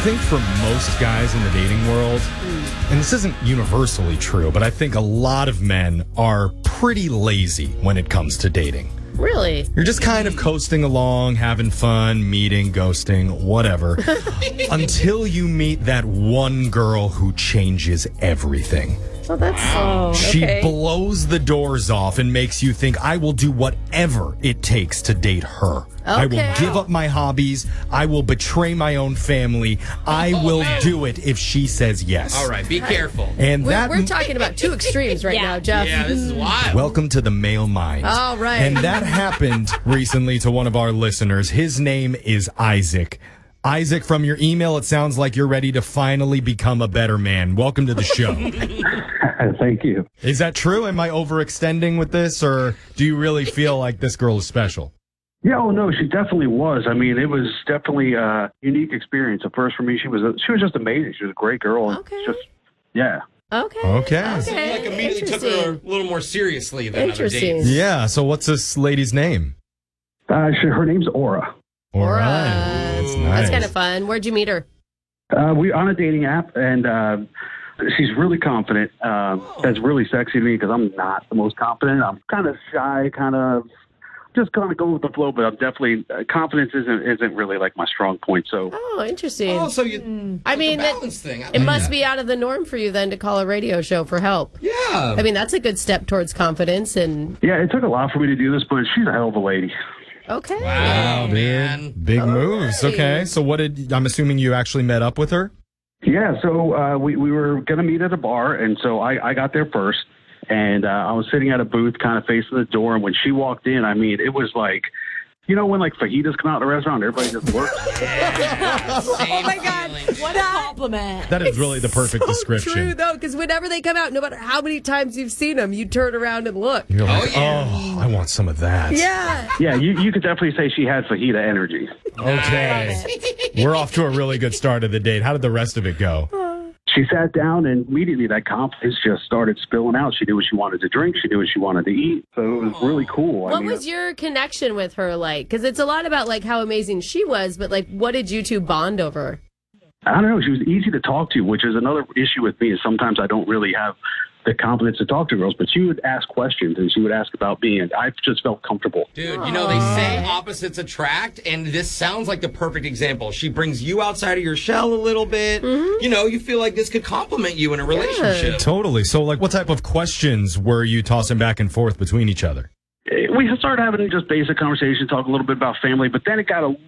think for most guys in the dating world, and this isn't universally true, but I think a lot of men are pretty lazy when it comes to dating. Really? You're just kind of coasting along, having fun, meeting, ghosting, whatever, until you meet that one girl who changes everything. Oh, that's She okay. blows the doors off and makes you think, I will do whatever it takes to date her. I will give up my hobbies. I will betray my own family. I will do it if she says yes. All right, be careful. And We're talking about two extremes right now, Jeff. Yeah, this is wild. Welcome to the male mind. All right. And that happened recently to one of our listeners. His name is Isaac. Isaac, from your email, it sounds like you're ready to finally become a better man. Welcome to the show. Thank you. Is that true? Am I overextending with this, or do you really feel like this girl is special? Yeah, oh no, she definitely was. I mean, it was definitely a unique experience. At first, for me, she was just amazing. She was a great girl. And Okay. Just, yeah. Okay. So you like immediately took her a little more seriously than other Interesting. dates. Yeah, so what's this lady's name? Her name's Aura. All Aura. right. That's nice. That's kind of fun. Where'd you meet her? We on a dating app, and she's really confident. That's really sexy to me because I'm not the most confident. I'm kind of shy, just kind of go with the flow. But I'm definitely confidence isn't really like my strong point. So Oh, interesting. Oh, so you. I mean, the balance thing. I it like must that. be out of the norm for you then to call a radio show for help. Yeah. I mean, that's a good step towards confidence. And yeah, it took a lot for me to do this, but she's a hell of a lady. okay. Wow, man. Big moves. right. Okay, so I'm assuming you actually met up with her? Yeah, so we were going to meet at a bar, and so I got there first, and I was sitting at a booth kind of facing the door, and when she walked in, I mean, it was like, you know when like fajitas come out of the restaurant, everybody just works? Oh my God. What a compliment. That is really the perfect description. True, though, because whenever they come out, no matter how many times you've seen them, you turn around and look. You're like, yeah. oh, I want some of that. Yeah. Yeah, you could definitely say she had fajita energy. Okay. We're off to a really good start of the date. How did the rest of it go? She sat down, and immediately that confidence just started spilling out. She knew what she wanted to drink. She knew what she wanted to eat. So it was really cool. What was your connection with her like? Because it's a lot about like how amazing she was, but like what did you two bond over? I don't know. She was easy to talk to, which is another issue with me. Is sometimes I don't really have the confidence to talk to girls, but she would ask questions and she would ask about me, and I just felt comfortable. Dude, you know, they say opposites attract, and this sounds like the perfect example. She brings you outside of your shell a little bit. You know, you feel like this could complement you in a relationship. Totally. So, like, what type of questions were you tossing back and forth between each other? We started having just basic conversation, talk a little bit about family, but then it got a